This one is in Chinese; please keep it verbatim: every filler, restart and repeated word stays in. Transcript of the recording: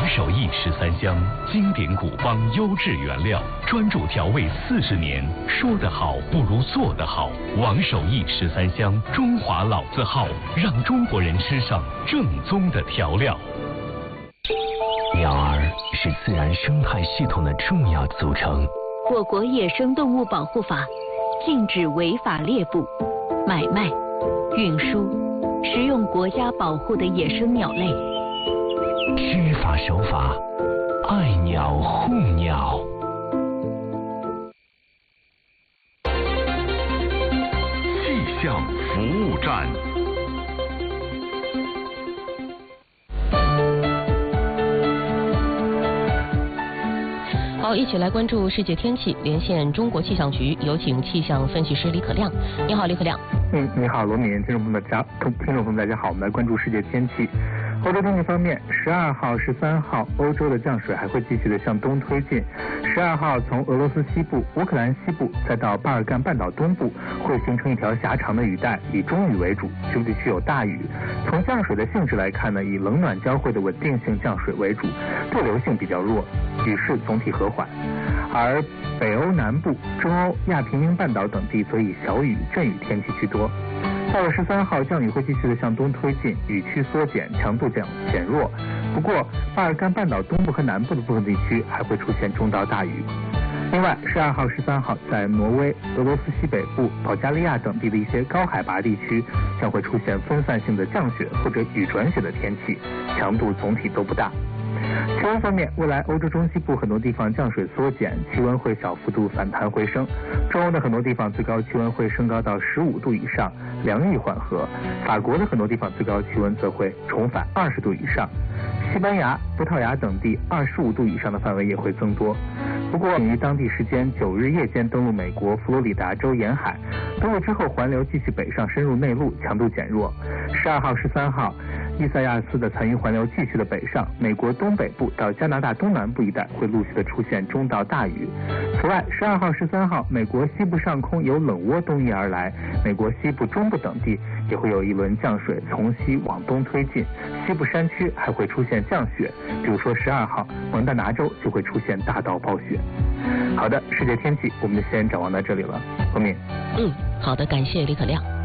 手艺十三香，经典古方优质原料，专注调味四十年。说得好不如做得好。王手艺十三香，中华老字号，让中国人吃上正宗的调料。鸟儿是自然生态系统的重要组成。 我国野生动物保护法禁止违法猎捕、买卖、运输、食用国家保护的野生鸟类。 知法守法，爱鸟护鸟。气象服务站。 好，一起来关注世界天气，连线中国气象局，有请气象分析师李可亮。你好，李可亮。 嗯，你好，罗敏，听众朋友们，大家听众朋友们，大家好，我们来关注世界天气。欧洲天气方面，十二号、十三号，欧洲的降水还会继续的向东推进。十二号从俄罗斯西部、乌克兰西部，再到巴尔干半岛东部，会形成一条狭长的雨带，以中雨为主，局部地区有大雨。从降水的性质来看呢，以冷暖交汇的稳定性降水为主，对流性比较弱，雨势总体和缓。而北欧南部、中欧、亚平宁半岛等地则以小雨、阵雨天气居多。到了十三号，降雨会继续的向东推进，雨区缩减，强度减减弱。不过，巴尔干半岛东部和南部的部分地区还会出现中到大雨。另外，十二号、十三号在挪威、俄罗斯西北部、保加利亚等地的一些高海拔地区将会出现分散性的降雪或者雨转雪的天气，强度总体都不大。气温方面，未来欧洲中西部很多地方降水缩减，气温会小幅度反弹回升。中欧的很多地方最高气温会升高到十五度以上，凉意缓和。法国的很多地方最高气温则会重返二十度以上。西班牙、葡萄牙等地二十五度以上的范围也会增多。不过，于当地时间九日夜间登陆美国佛罗里达州沿海，登陆之后环流继续北上深入内陆，强度减弱。十二号、十三号，伊萨亚斯的残余环流继续的北上，美国东北部到加拿大东南部一带会陆续的出现中到大雨。此外，十二号、十三号，美国西部上空有冷涡东移而来，美国西部、中部等地也会有一轮降水从西往东推进，西部山区还会出现降雪，比如说十二号，蒙大拿州就会出现大到暴雪。好的，世界天气我们就先展望到这里了，罗敏。 嗯，好的，感谢李可亮。